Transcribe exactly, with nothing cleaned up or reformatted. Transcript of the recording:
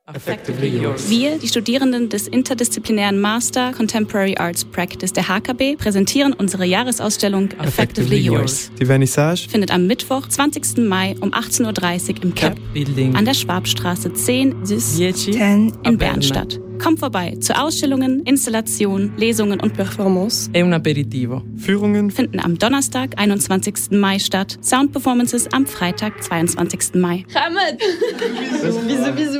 Effectively yours. Wir, die Studierenden des interdisziplinären Master Contemporary Arts Practice der H K B, präsentieren unsere Jahresausstellung Effectively Yours. Die Vernissage Findet am Mittwoch, zwanzigsten Mai um achtzehn Uhr dreißig im Cap Building an der Schwabstraße zehn zehn in Bern statt. Kommt vorbei zu Ausstellungen, Installationen, Lesungen und Performances. e un aperitivo. Führungen Finden am Donnerstag, einundzwanzigsten Mai statt. Sound Performances am Freitag, zweiundzwanzigsten Mai. Kommt! Wieso, wieso?